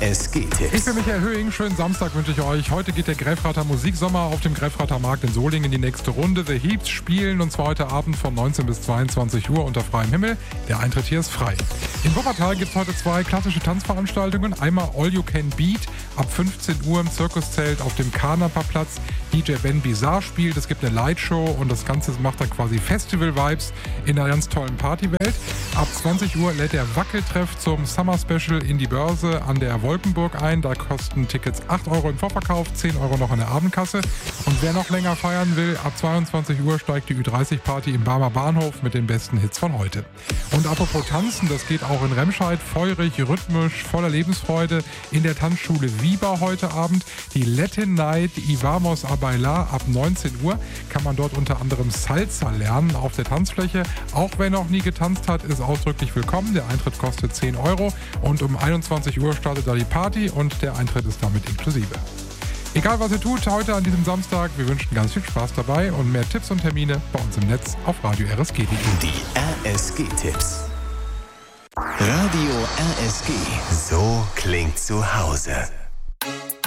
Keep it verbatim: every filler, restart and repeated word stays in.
S G-Tipps. Ich bin Michael Höhing, schönen Samstag wünsche ich euch. Heute geht der Greifrater Musiksommer auf dem Greifrater Markt in Solingen in die nächste Runde. The Heaps spielen und zwar heute Abend von neunzehn bis zweiundzwanzig Uhr unter freiem Himmel. Der Eintritt hier ist frei. In Wuppertal gibt es heute zwei klassische Tanzveranstaltungen. Einmal All You Can Beat ab fünfzehn Uhr im Zirkuszelt auf dem Karnaperplatz. D J Ben Bizarre spielt, es gibt eine Lightshow und das Ganze macht dann quasi Festival-Vibes in einer ganz tollen Partywelt. Ab zwanzig Uhr lädt der Wackeltreff zum Summer Special in die Börse an der Wolkenburg ein. Da kosten Tickets acht Euro im Vorverkauf, zehn Euro noch an der Abendkasse. Und wer noch länger feiern will, ab zweiundzwanzig Uhr steigt die Ü dreißig Party im Barmer Bahnhof mit den besten Hits von heute. Und apropos Tanzen, das geht auch in Remscheid, feurig, rhythmisch, voller Lebensfreude in der Tanzschule Wieber heute Abend. Die Latin Night Ivamos a Bailar ab neunzehn Uhr kann man dort unter anderem Salsa lernen auf der Tanzfläche. Auch wer noch nie getanzt hat, ist ausdrücklich willkommen. Der Eintritt kostet zehn Euro und um einundzwanzig Uhr startet da die Party und der Eintritt ist damit inklusive. Egal was ihr tut heute an diesem Samstag, wir wünschen ganz viel Spaß dabei und mehr Tipps und Termine bei uns im Netz auf Radio R S G punkt de. Die R S G-Tipps. Radio R S G. So klingt zu Hause.